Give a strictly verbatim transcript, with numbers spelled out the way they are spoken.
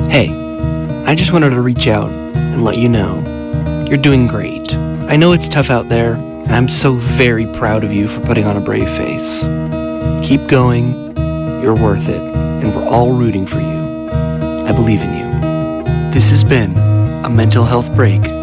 Hey, I just wanted to reach out and let you know you're doing great. I know it's tough out there, and I'm so very proud of you for putting on a brave face. Keep going, you're worth it, and we're all rooting for you. I believe in you. This has been a mental health break